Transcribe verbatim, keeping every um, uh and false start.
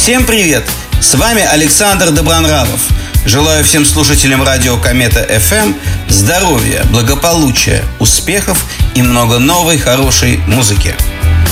Всем привет! С вами Александр Добронравов. Желаю всем слушателям радио Комета эф эм здоровья, благополучия, успехов и много новой хорошей музыки.